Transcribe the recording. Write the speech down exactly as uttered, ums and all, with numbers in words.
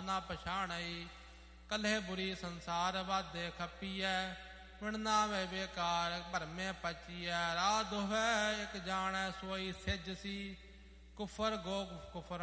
ਨਾ ਪਛਾਣਈ। ਕੱਲ੍ਹੇ ਬੁਰੀ ਸੰਸਾਰ ਵਾਧੇ ਖੱਪੀਐ, ਵਿਣ ਨਾਵੇ ਬੇਕਾਰ ਭਰਮੇ ਪਚੀਐ। ਰਾਹ ਦੋਹੈ ਇੱਕ ਜਾਣੈ ਸੋਈ ਸਿੱਜ ਸੀ, ਕੁਫਰ ਗੋ ਕੁਫਰ